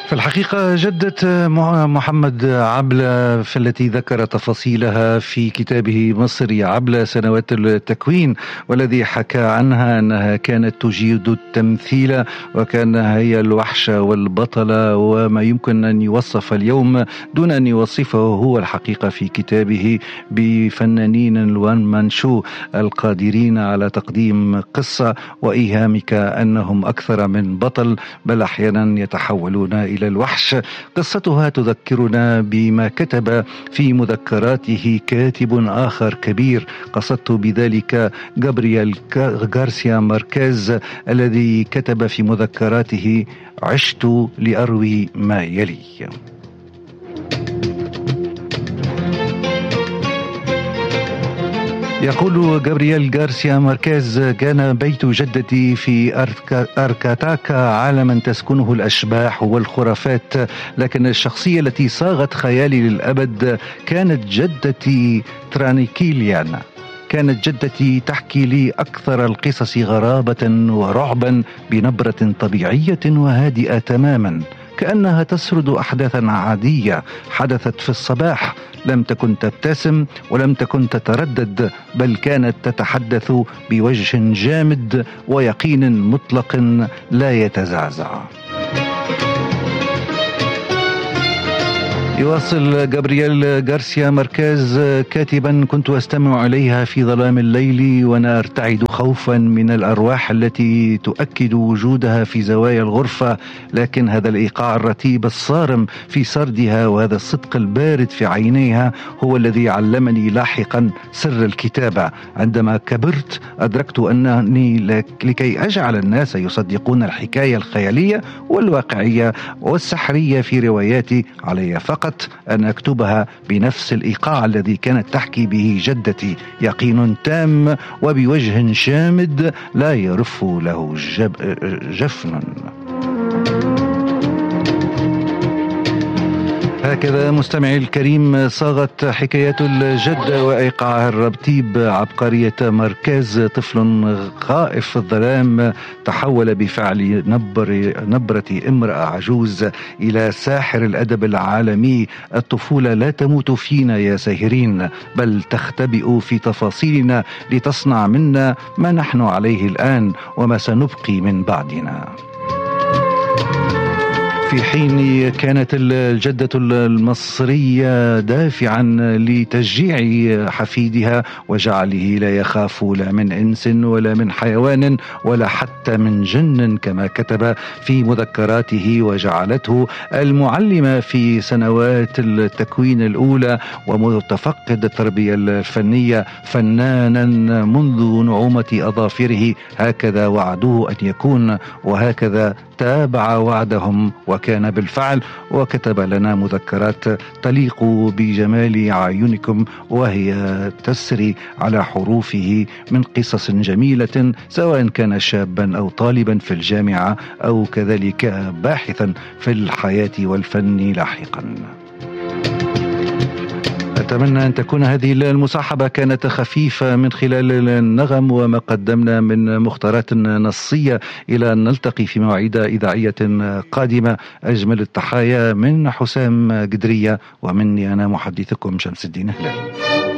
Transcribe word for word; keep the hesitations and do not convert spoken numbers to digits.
في الحقيقة جدة محمد عبلة في التي ذكر تفاصيلها في كتابه مصري عبلة سنوات التكوين، والذي حكى عنها أنها كانت تجيد التمثيل وكانها هي الوحشة والبطلة وما يمكن أن يوصف اليوم دون أن يوصفه هو الحقيقة في كتابه بفنانين الوان مان شو القادرين على تقديم قصة وإيهامك أنهم أكثر من بطل، بل أحيانا يتحولون إلى الوحش. قصتها تذكرنا بما كتب في مذكراته كاتب آخر كبير قصدت بذلك جابرييل غارسيا ماركيز، الذي كتب في مذكراته: عشت لأروي ما يلي. يقول جابرييل غارسيا ماركيز: كان بيت جدتي في أركاتاكا عالما تسكنه الأشباح والخرافات، لكن الشخصية التي صاغت خيالي للأبد كانت جدتي ترانيكيليانا. كانت جدتي تحكي لي أكثر القصص غرابة ورعبا بنبرة طبيعية وهادئة تماما، كأنها تسرد أحداثا عادية حدثت في الصباح. لم تكن تبتسم ولم تكن تتردد، بل كانت تتحدث بوجه جامد ويقين مطلق لا يتزعزع. يواصل جابرييل غارسيا ماركيز كاتبا: كنت أستمع إليها في ظلام الليل وأنا أرتعد خوفا من الأرواح التي تؤكد وجودها في زوايا الغرفة، لكن هذا الإيقاع الرتيب الصارم في سردها وهذا الصدق البارد في عينيها هو الذي علمني لاحقا سر الكتابة. عندما كبرت أدركت أنني لكي أجعل الناس يصدقون الحكاية الخيالية والواقعية والسحرية في رواياتي علي فقط أن أكتبها بنفس الإيقاع الذي كانت تحكي به جدتي، يقين تام وبوجه شامد لا يرف له جب جفن. هكذا مستمعي الكريم صاغت حكايات الجدة وإيقاعها الرتيب عبقرية ماركيز. طفل خائف في الظلام تحول بفعل نبر نبرة امرأة عجوز إلى ساحر الأدب العالمي. الطفولة لا تموت فينا يا ساهرين، بل تختبئ في تفاصيلنا لتصنع منا ما نحن عليه الآن وما سنبقي من بعدنا. في حين كانت الجدة المصرية دافعا لتشجيع حفيدها وجعله لا يخاف لا من إنس ولا من حيوان ولا حتى من جن كما كتب في مذكراته، وجعلته المعلمة في سنوات التكوين الأولى ومتفقد التربية الفنية فنانا منذ نعومة أظافره. هكذا وعدوه أن يكون، وهكذا تابع وعدهم وكان بالفعل، وكتب لنا مذكرات تليق بجمال أعينكم وهي تسري على حروفه من قصص جميلة، سواء كان شابا أو طالبا في الجامعة أو كذلك باحثا في الحياة والفن لاحقا. أتمنى أن تكون هذه المصاحبة كانت خفيفة من خلال النغم وما قدمنا من مختارات نصية. إلى أن نلتقي في مواعيد إذاعية قادمة. أجمل التحايا من حسام قدرية ومني أنا محدثكم شمس الدين هلال.